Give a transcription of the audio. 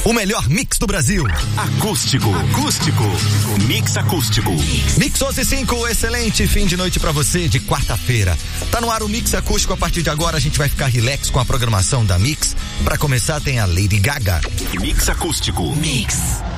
O melhor mix do Brasil. Acústico. Mix acústico. Mix 11:05, excelente fim de noite pra você de quarta-feira. Tá no ar o Mix acústico. A partir de agora a gente vai ficar relax com a programação da Mix. Pra começar tem a Lady Gaga. Mix acústico. Mix.